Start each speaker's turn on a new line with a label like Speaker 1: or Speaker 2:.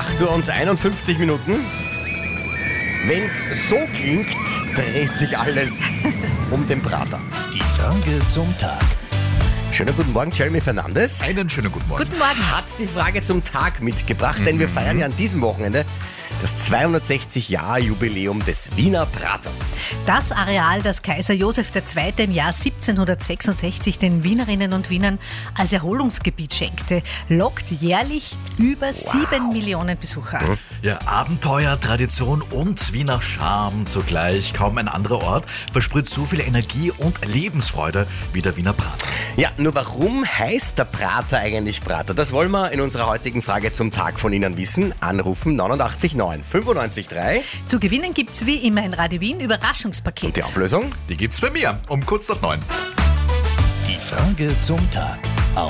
Speaker 1: 8:51 Uhr. Wenn's so klingt, dreht sich alles um den Prater.
Speaker 2: Die Frage zum Tag.
Speaker 1: Schönen guten Morgen, Jeremy Fernandes.
Speaker 3: Einen schönen guten Morgen.
Speaker 4: Guten Morgen.
Speaker 1: Hat die Frage zum Tag mitgebracht, denn wir feiern ja an diesem Wochenende das 260-Jahr-Jubiläum des Wiener Praters.
Speaker 4: Das Areal, das Kaiser Josef II. Im Jahr 1766 den Wienerinnen und Wienern als Erholungsgebiet schenkte, lockt jährlich über 7 Millionen Besucher.
Speaker 3: Ja, Abenteuer, Tradition und Wiener Charme zugleich. Kaum ein anderer Ort versprüht so viel Energie und Lebensfreude wie der Wiener Prater.
Speaker 1: Ja, nur warum heißt der Prater eigentlich Prater? Das wollen wir in unserer heutigen Frage zum Tag von Ihnen wissen. Anrufen 89 9 95 3.
Speaker 4: Zu gewinnen gibt's wie immer ein Radio Wien Überraschungspaket.
Speaker 1: Die Auflösung?
Speaker 3: Die gibt's bei mir um kurz nach 9.
Speaker 2: Die Frage zum Tag.